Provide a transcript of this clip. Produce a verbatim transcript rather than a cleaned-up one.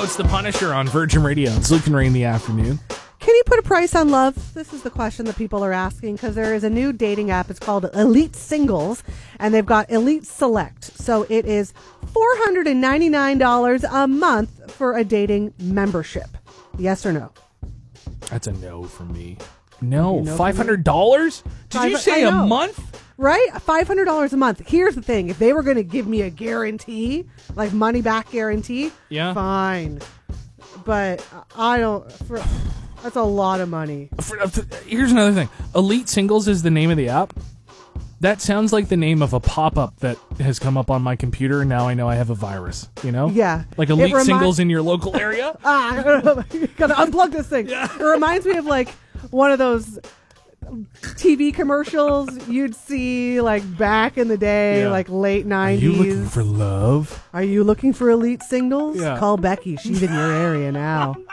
Hello, it's the Punisher on Virgin Radio. It's Luke and Ray in the afternoon. Can you put a price on love? This is the question that people are asking because there is a new dating app. It's called Elite Singles, and they've got Elite Select. So it is four hundred ninety-nine dollars a month for a dating membership. Yes or no? That's a no from me. No, You know five hundred dollars? Did Five- you say I a know. month? Right? five hundred dollars a month. Here's the thing. If they were going to give me a guarantee, like money back guarantee, Yeah. fine. But I don't... For, that's a lot of money. For- uh, Here's another thing. Elite Singles is the name of the app. That sounds like the name of a pop-up that has come up on my computer, and now I know I have a virus, you know? Yeah. Like It Elite remi- Singles in your local area? Ah, you gotta unplug this thing. It reminds me of like one of those T V commercials you'd see like back in the day, Yeah. like late Are nineties. you looking for love? Are you looking for Elite Singles? Yeah. Call Becky. She's in your area now.